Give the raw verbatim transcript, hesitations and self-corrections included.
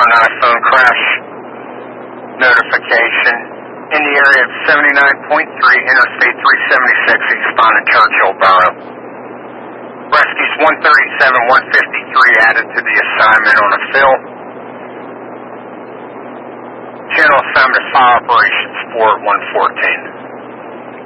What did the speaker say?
on iPhone crash notification in the area of seventy-nine point three Interstate three seventy-six eastbound in Churchill Borough. Rescues one thirty-seven, one fifty-three added to the assignment on a fill. Channel assignment fire operations four one fourteen.